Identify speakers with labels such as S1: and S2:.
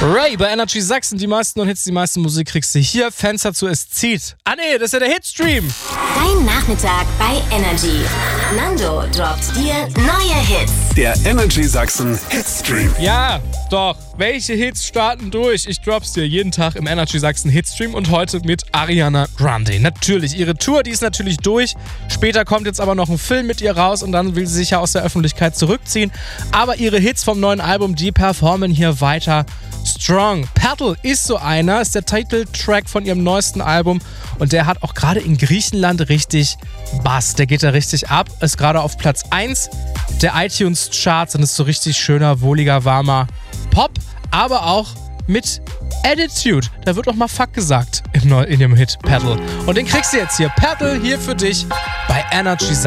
S1: Ray bei Energy Sachsen, die meisten und Hits, die meiste Musik kriegst du hier. Fans dazu, es zieht. Ah nee, das ist ja der Hitstream.
S2: Dein Nachmittag bei Energy. Nando droppt dir neue Hits.
S3: Der Energy Sachsen Hitstream.
S1: Ja, doch. Welche Hits starten durch? Ich drop's dir jeden Tag im Energy Sachsen Hitstream und heute mit Ariana Grande. Natürlich, ihre Tour, die ist natürlich durch. Später kommt jetzt aber noch ein Film mit ihr raus und dann will sie sich ja aus der Öffentlichkeit zurückziehen. Aber ihre Hits vom neuen Album, die performen hier weiter strong. Paddle ist so einer, ist der Titeltrack von ihrem neuesten Album und der hat auch gerade in Griechenland richtig Bass. Der geht da richtig ab, ist gerade auf Platz 1 der iTunes-Charts und ist so richtig schöner, wohliger, warmer Pop, aber auch mit Attitude. Da wird auch mal Fuck gesagt in ihrem Hit Paddle. Und den kriegst du jetzt hier. Paddle hier für dich bei Energy.